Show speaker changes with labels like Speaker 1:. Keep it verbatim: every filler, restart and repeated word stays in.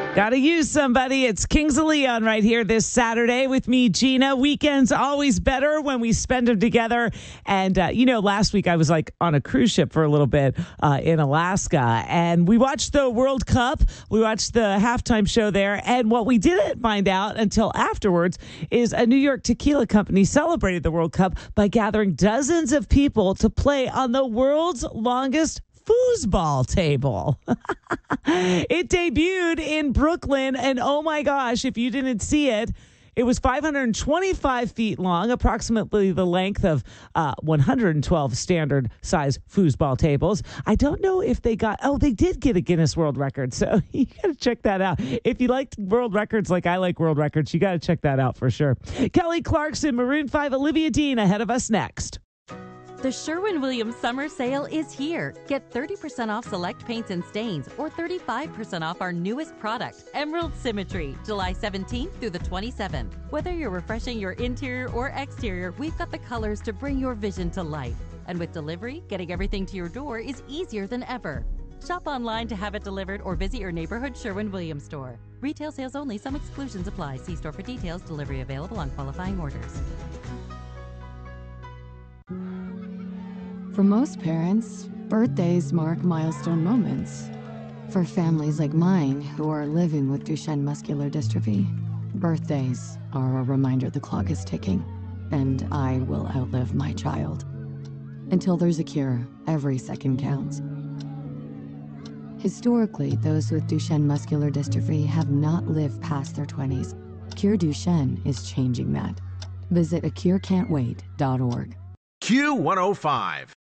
Speaker 1: Gotta use somebody. It's Kings of Leon right here this Saturday with me, Gina. Weekends always better when we spend them together. And, uh, you know, last week I was like on a cruise ship for a little bit uh, in Alaska. And we watched the World Cup. We watched the halftime show there. And what we didn't find out until afterwards is a New York tequila company celebrated the World Cup by gathering dozens of people to play on the world's longest foosball table. It debuted in Brooklyn, and oh my gosh, if you didn't see it, it was five hundred twenty-five feet long, approximately the length of uh, one hundred twelve standard size foosball tables. I don't know if they got, oh, they did get a Guinness World Record, so you got to check that out. If you liked world records like I like world records, you got to check that out for sure. Kelly Clarkson, Maroon five, Olivia Dean ahead of us next.
Speaker 2: The Sherwin-Williams summer sale is here. Get thirty percent off select paints and stains or thirty-five percent off our newest product, Emerald Symmetry, July seventeenth through the twenty-seventh. Whether you're refreshing your interior or exterior, we've got the colors to bring your vision to life. And with delivery, getting everything to your door is easier than ever. Shop online to have it delivered or visit your neighborhood Sherwin-Williams store. Retail sales only. Some exclusions apply. See store for details. Delivery available on qualifying orders.
Speaker 3: For most parents, birthdays mark milestone moments. For families like mine who are living with Duchenne muscular dystrophy, birthdays are a reminder the clock is ticking, and I will outlive my child. Until there's a cure, every second counts. Historically, those with Duchenne muscular dystrophy have not lived past their twenties. Cure Duchenne is changing that. Visit a cure can't wait dot org.
Speaker 4: Q one oh five.